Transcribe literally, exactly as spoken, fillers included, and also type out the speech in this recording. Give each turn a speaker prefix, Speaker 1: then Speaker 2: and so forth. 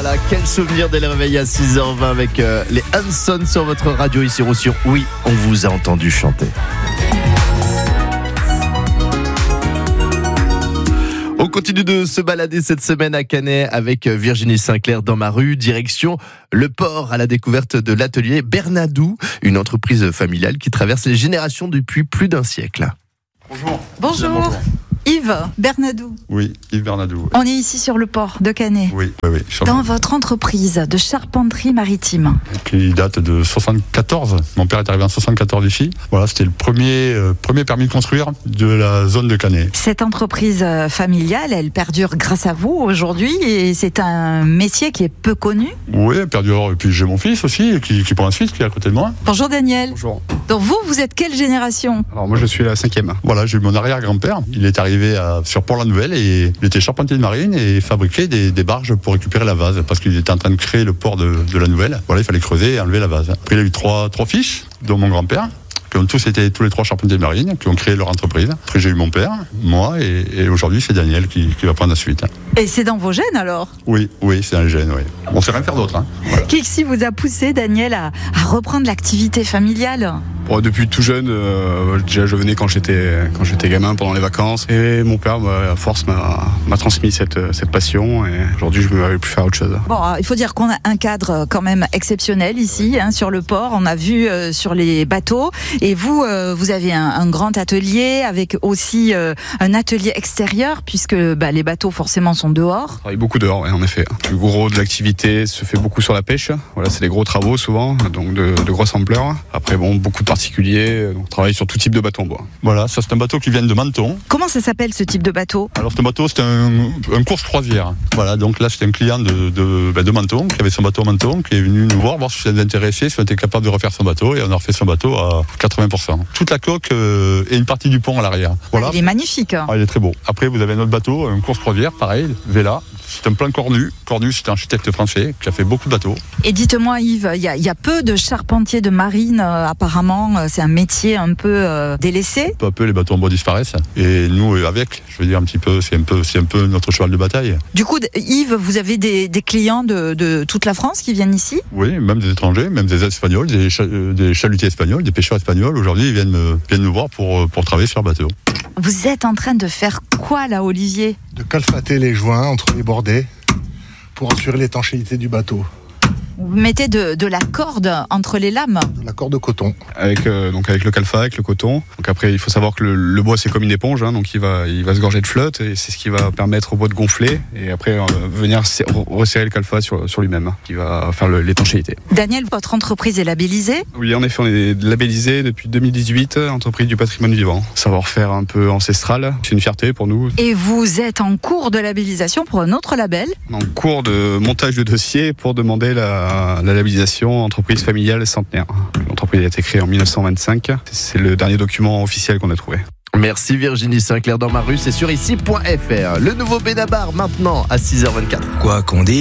Speaker 1: là là, quel souvenir dès le réveil à six heures vingt avec euh, les Hanson sur votre radio ici Roussillon. Oui, on vous a entendu chanter. On continue de se balader cette semaine à Canet avec Virginie Sinclair dans ma rue, direction le port à la découverte de l'atelier Bernadou, une entreprise familiale qui traverse les générations depuis plus d'un siècle.
Speaker 2: Bonjour.
Speaker 3: Bonjour. Bonjour. Yves Bernadou.
Speaker 2: Oui, Yves Bernadou.
Speaker 3: On est ici sur le port de Canet.
Speaker 2: Oui, oui, oui.
Speaker 3: Dans votre entreprise de charpenterie maritime.
Speaker 2: Qui date de soixante-quatorze. Mon père est arrivé en soixante-quatorze ici. Voilà, c'était le premier, euh, premier permis de construire de la zone de Canet.
Speaker 3: Cette entreprise familiale, elle perdure grâce à vous aujourd'hui et c'est un métier qui est peu connu.
Speaker 2: Oui, elle perdure. Et puis j'ai mon fils aussi qui, qui prend la suite, qui est à côté de moi.
Speaker 3: Bonjour Daniel.
Speaker 4: Bonjour.
Speaker 3: Donc vous, vous êtes quelle génération ?
Speaker 4: Alors moi je suis la cinquième.
Speaker 2: Voilà, j'ai eu mon arrière-grand-père. Il est arrivé à, sur Port-la-Nouvelle et il était charpentier de marine et fabriquait des, des barges pour récupérer la vase parce qu'il était en train de créer le port de, de la Nouvelle. Voilà, il fallait creuser et enlever la vase. Après, il a eu trois, trois fils, dont mon grand-père, qui ont tous été tous les trois charpentiers de marine, qui ont créé leur entreprise. Après, j'ai eu mon père, moi, et, et aujourd'hui, c'est Daniel qui, qui va prendre la suite.
Speaker 3: Et c'est dans vos gènes alors ?
Speaker 2: Oui, oui, c'est un gène, oui. On ne sait rien faire d'autre. Hein. Voilà.
Speaker 3: Qu'est-ce qui vous a poussé, Daniel, à, à reprendre l'activité familiale ?
Speaker 4: Bon, depuis tout jeune, euh, déjà je venais quand j'étais quand j'étais gamin pendant les vacances et mon père, bah, à force, m'a, m'a transmis cette, cette passion et aujourd'hui je ne vais plus faire autre chose.
Speaker 3: Bon, il faut dire qu'on a un cadre quand même exceptionnel ici, hein, sur le port. On a vu euh, sur les bateaux et vous, euh, vous avez un, un grand atelier avec aussi euh, un atelier extérieur puisque bah, les bateaux forcément sont dehors.
Speaker 4: On travaille beaucoup dehors, ouais, en effet. Le gros de l'activité se fait beaucoup sur la pêche. Voilà, c'est des gros travaux souvent, donc de, de grosse ampleur. Après, bon, beaucoup de particuliers, on travaille sur tout type de bateau en bois.
Speaker 2: Voilà, ça c'est un bateau qui vient de Menton.
Speaker 3: Comment ça s'appelle ce type de bateau ?
Speaker 2: Alors ce bateau c'est un, un course croisière. Voilà, donc là c'est un client de, de, ben, de Menton, qui avait son bateau à Menton, qui est venu nous voir, voir si ça nous intéressait, si on était capable de refaire son bateau, et on a refait son bateau à quatre-vingts pour cent. Toute la coque euh, et une partie du pont à l'arrière. Voilà.
Speaker 3: Il est magnifique.
Speaker 2: Ah, il est très beau. Après vous avez un autre bateau, un course croisière, pareil, Vela. C'est un plan Cornu. Cornu, c'est un architecte français qui a fait beaucoup de bateaux.
Speaker 3: Et dites-moi Yves, il y, y a peu de charpentiers de marine euh, apparemment. C'est un métier un peu euh, délaissé.
Speaker 2: Peu à peu, les bateaux en bois disparaissent. Et nous, avec, je veux dire un petit peu, c'est un peu, c'est un peu notre cheval de bataille.
Speaker 3: Du coup, Yves, vous avez des, des clients de, de toute la France qui viennent ici ?
Speaker 2: Oui, même des étrangers, même des Espagnols, des, cha- des chalutiers espagnols, des pêcheurs espagnols. Aujourd'hui, ils viennent me, viennent nous voir pour, pour travailler sur le bateau.
Speaker 3: Vous êtes en train de faire quoi là, Olivier ?
Speaker 5: De calfater les joints entre les bordées pour assurer l'étanchéité du bateau.
Speaker 3: Vous mettez de, de la corde entre les lames ?
Speaker 5: De la corde de coton.
Speaker 4: Avec, euh, donc avec le calfa, avec le coton. Donc après, il faut savoir que le, le bois c'est comme une éponge, hein, donc il va, il va se gorger de flotte et c'est ce qui va permettre au bois de gonfler et après euh, venir serrer, resserrer le calfa sur, sur lui-même, hein, qui va faire le, l'étanchéité.
Speaker 3: Daniel, votre entreprise est labellisée ?
Speaker 4: Oui, en effet, on est labellisé depuis deux mille dix-huit, entreprise du patrimoine vivant. Savoir-faire un peu ancestral, c'est une fierté pour nous.
Speaker 3: Et vous êtes en cours de labellisation pour un autre label ?
Speaker 4: En cours de montage de dossier pour demander la la labellisation entreprise familiale centenaire. L'entreprise a été créée en dix-neuf cent vingt-cinq. C'est le dernier document officiel qu'on a trouvé.
Speaker 1: Merci Virginie Sinclair dans ma rue, c'est sur ici point f r. Le nouveau Benabar maintenant à six heures vingt-quatre.
Speaker 6: Quoi qu'on dise.